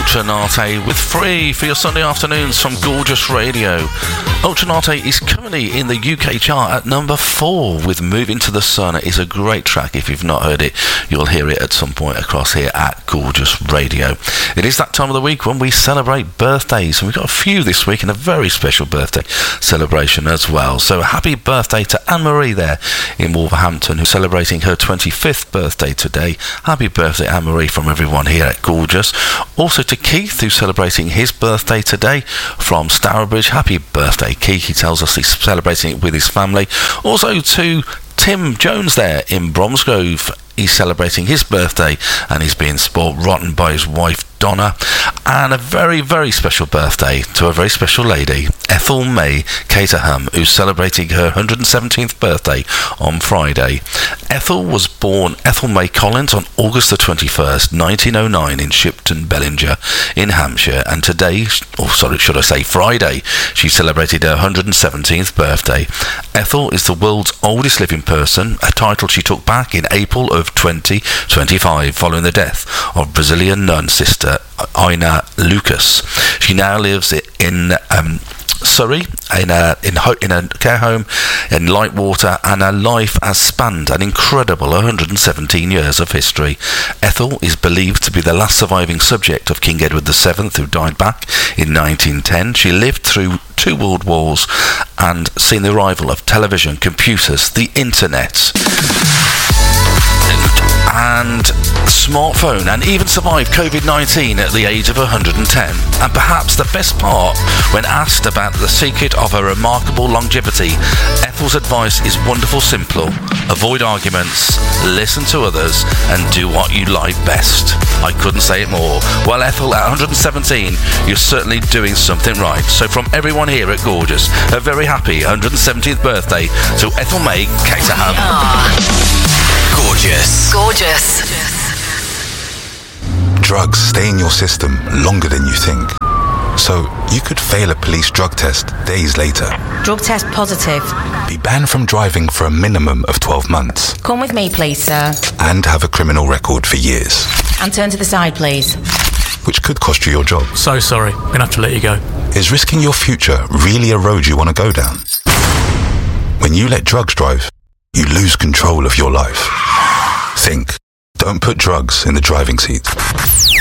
Ultranate with Free for your Sunday afternoons from Gorgeous Radio. Ultranate is currently in the UK chart at number 4 with Moving to the Sun. It is a great track. If you've not heard it, you'll hear it at some point across here at Gorgeous Radio. It is that time of the week when we celebrate birthdays, and we've got a few this week and a very special birthday celebration as well. So happy birthday to Anne-Marie there in Wolverhampton, who's celebrating her 25th birthday today. Happy birthday, Anne-Marie, from everyone here at Gorgeous. Also to Keith, who's celebrating his birthday today from Stourbridge. Happy birthday, Keith. He tells us he's celebrating it with his family. Also to Tim Jones there in Bromsgrove. He's celebrating his birthday and he's being spoilt rotten by his wife Donna. And a very, very special birthday to a very special lady, Ethel May Caterham, who's celebrating her 117th birthday on Friday. Ethel was born Ethel May Collins on August the 21st, 1909 in Shipton, Bellinger in Hampshire, and today, or sorry, should I say Friday, she celebrated her 117th birthday. Ethel is the world's oldest living person, a title she took back in April of 2025 following the death of Brazilian nun sister Ina Lucas. She now lives in Surrey in a care home in Lightwater, and her life has spanned an incredible 117 years of history. Ethel is believed to be the last surviving subject of King Edward VII, who died back in 1910. She lived through 2 world wars and seen the arrival of television, computers, the internet and smartphone, and even survived COVID-19 at the age of 110. And perhaps the best part, when asked about the secret of her remarkable longevity, Ethel's advice is wonderful simple: avoid arguments, listen to others, and do what you like best. I couldn't say it more. Well, Ethel, at 117, you're certainly doing something right. So from everyone here at Gorgeous, a very happy 117th birthday to Ethel May Caterham. Gorgeous. Drugs stay in your system longer than you think. So you could fail a police drug test days later. Drug test positive. Be banned from driving for a minimum of 12 months. Come with me, please, sir. And have a criminal record for years. And turn to the side, please. Which could cost you your job. So sorry, I'm gonna have to let you go. Is risking your future really a road you want to go down? When you let drugs drive, you lose control of your life. Think. Don't put drugs in the driving seat.